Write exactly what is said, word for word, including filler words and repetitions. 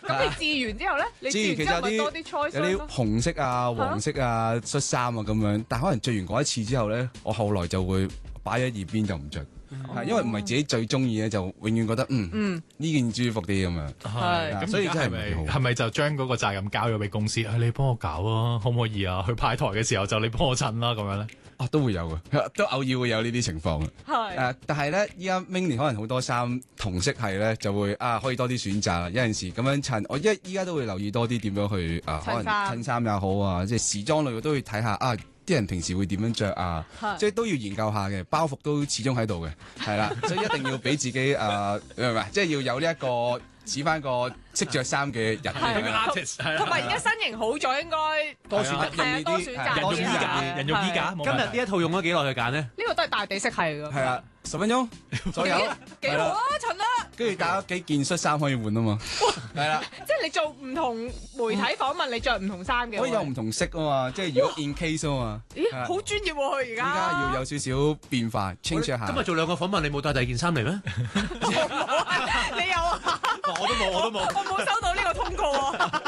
咁你治完之後咧，你治完之後咪多啲 choice 有啲紅色啊、黃色啊恤衫啊咁樣，但係可能着完嗰一次之後咧，我後來就會擺喺一邊就唔着。係，因為唔係自己最中意咧，就永遠覺得嗯呢件舒服啲咁樣。 係，咁所以真係咪係咪就將嗰個責任交咗俾公司？誒，你幫我搞啊，可唔可以啊？去派台嘅時候就你幫我襯啦，咁樣咧。 啊，都會有嘅，都偶爾會有呢啲情況嘅。係誒，但係咧，依家 mini 可能好多衫同色系咧，就會啊可以多啲選擇。有陣時咁樣襯，我依依家都會留意多啲點樣去啊，可能襯衫也好啊，即係時裝類都會睇下啊。啲人平時會點樣着啊？即係都要研究下嘅，包袱都始終喺度嘅，係啦，所以一定要俾自己誒，明唔明？即係要有呢一個似翻個識着衫嘅人嘅， 同埋而家身形好咗，應該多選擇， 係啊，多選擇， 人肉衣架，人肉衣架。 今日呢一套用咗幾耐去揀呢？ 呢個都係大地色系㗎。 係啊，十分鐘左右， 幾好啊，襯啦。 跟住打幾件恤衫可以換啊嘛，係啦。 即係你做唔同媒體訪問，你着唔同衫嘅。 可以有唔同色啊嘛，即係如果 in case 啊嘛。 咦，好專業喎佢而家。 而家要有少少變化 change 下。 今日做兩個訪問，你冇帶第二件衫嚟咩？ 你有啊？ 我都冇，我都冇。 我冇收到呢個通告啊。